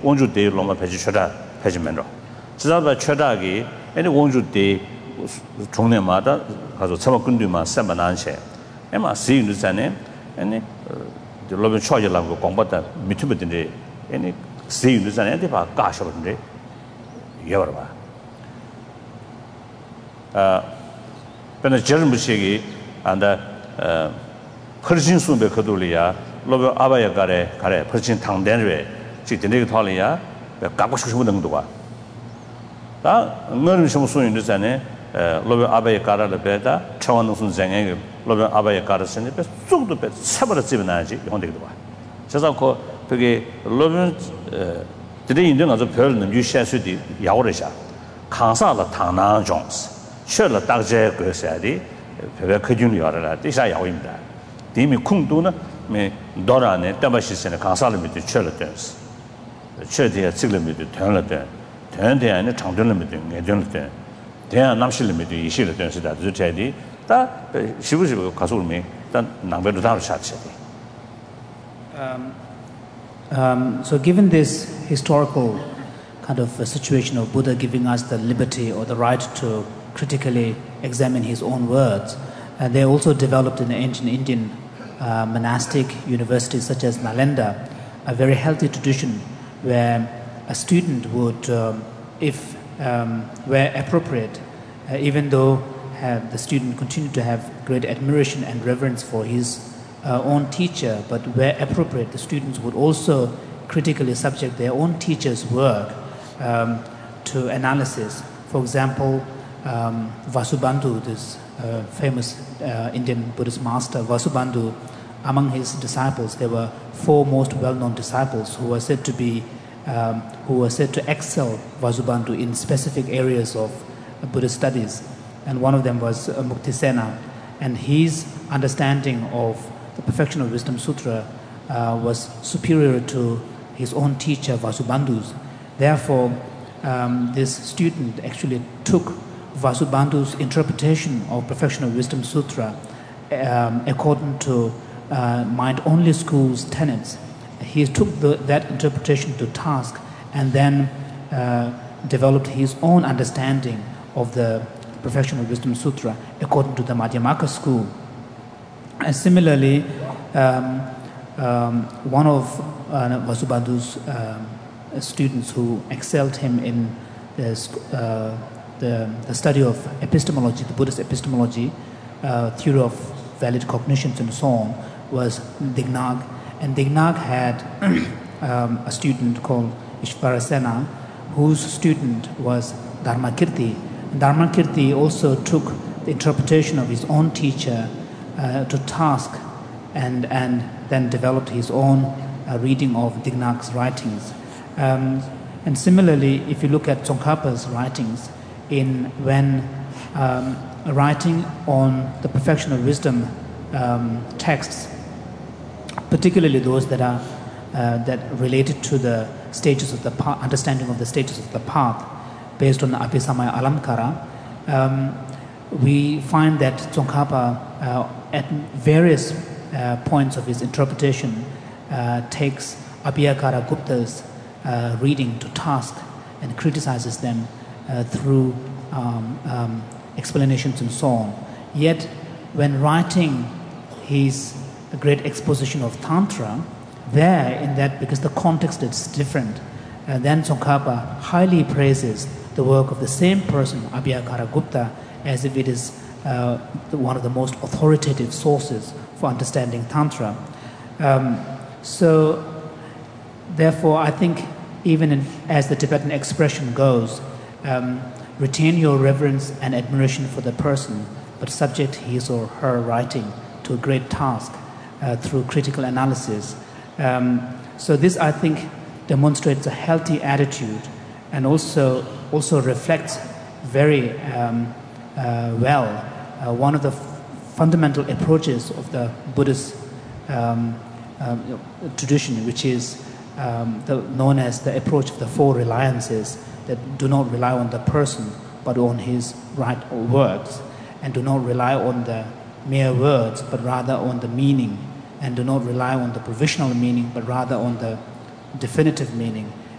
원주 때 로마 배지 쳐다 배지면로 지자바 쳐다기 아니 원주 때 종내마다 가서 처먹근뒤만 쌤만 안셔 에마 시윤도잖아요 아니 로빈 쳐질라고 공부다 미투버든데 아니 시윤도잖아요 대바 가셔버든데 여러봐 근데 저런 무식이 안다 퍼진 수배 거돌이야 로빈 아바야 가래 퍼진 당대에 지든데 탈이야 갖고 싶은 정도가 다 너는 좀 수윤도잖아요 로빈 아바야 가라를 배다 차원은 순생에 로빈 아바야 가르스니 배 속도 배 세버려 집어나지 형되기도 봐 그래서 그게 로빈 드레 인도 아주 별는 유시아수디 야오르샤 강사라 당난 종스 셔라 딱제 그서야디 배 크준이 와라 디샤 야오입니다 디미 쿵도는 매 도라네 따바시스네 강사를 밑에 쳐르던스 쳐디야 지금 밑에 되는데 되는데 안에 장전을 밑에 내전을 대한 남실을 밑에 이실을 된스다 주체디 다 시부시부 가서면 단 남배도 다를 샷지 So given this historical kind of a situation of Buddha giving us the liberty or the right to critically examine his own words, they also developed in the ancient Indian monastic universities such as Nalanda a very healthy tradition where a student would, where appropriate, even though the student continued to have great admiration and reverence for his own teacher, but where appropriate, the students would also critically subject their own teacher's work to analysis. For example, Vasubandhu, this famous Indian Buddhist master, Vasubandhu, among his disciples, there were 4 most well-known disciples who were said to excel Vasubandhu in specific areas of Buddhist studies, and one of them was Muktisena, and his understanding of the Perfection of Wisdom Sutra was superior to his own teacher Vasubandhu's. Therefore, this student actually took Vasubandhu's interpretation of Perfection of Wisdom Sutra according to mind-only school's tenets. He took that interpretation to task and then developed his own understanding of the Perfection of Wisdom Sutra according to the Madhyamaka school. And similarly, one of Vasubandhu's students who excelled him in the study of epistemology, the Buddhist epistemology, theory of valid cognitions and so on, was Dignag. And Dignag had a student called Ishvarasena, whose student was Dharmakirti. Dharmakirti also took the interpretation of his own teacher to task and then developed his own reading of Dignag's writings. And similarly, if you look at Tsongkhapa's writings, when writing on the Perfection of Wisdom texts, particularly those that are that related to the stages of the path, understanding of the stages of the path, based on the Abhisamaya Alamkara, we find that Tsongkhapa at various points of his interpretation takes Abhiyakara Gupta's reading to task and criticizes them through explanations and so on. Yet, when writing his great exposition of Tantra, because the context is different, then Tsongkhapa highly praises the work of the same person, Abhiyakara Gupta, as if it is one of the most authoritative sources for understanding Tantra. So, therefore, I think even as the Tibetan expression goes, retain your reverence and admiration for the person, but subject his or her writing to a great task through critical analysis. So this, I think, demonstrates a healthy attitude and also reflects very well one of the fundamental approaches of the Buddhist tradition, which is known as the approach of the 4 reliances, that do not rely on the person but on his right words, and do not rely on the mere words but rather on the meaning, and do not rely on the provisional meaning but rather on the definitive meaning.